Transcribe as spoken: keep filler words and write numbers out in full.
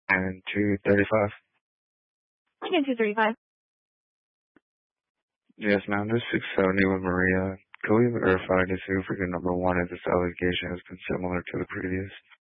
And two thirty-five? Again, two thirty-five. Yes, ma'am. This is six seventy with Maria. Can we verify to see if we can, number one, if this allegation has been similar to the previous?